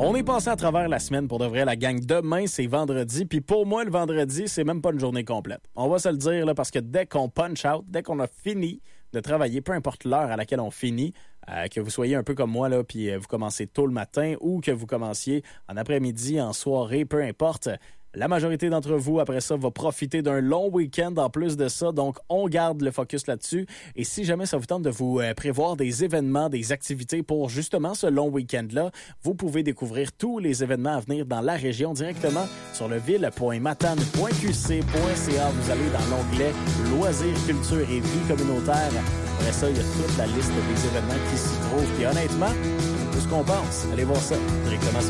On est passé à travers la semaine pour de vrai, la gang. Demain, c'est vendredi. Puis pour moi, le vendredi, c'est même pas une journée complète. On va se le dire, là, parce que dès qu'on punch out, dès qu'on a fini de travailler, peu importe l'heure à laquelle on finit, que vous soyez un peu comme moi, là, puis vous commencez tôt le matin ou que vous commenciez en après-midi, en soirée, peu importe. La majorité d'entre vous, après ça, va profiter d'un long week-end en plus de ça. Donc, on garde le focus là-dessus. Et si jamais ça vous tente de vous prévoir des événements, des activités pour justement ce long week-end-là, vous pouvez découvrir tous les événements à venir dans la région directement sur le ville.matane.qc.ca. Vous allez dans l'onglet Loisirs, culture et vie communautaire. Après ça, il y a toute la liste des événements qui s'y trouvent. Puis honnêtement, tout ce qu'on pense, allez voir ça directement sur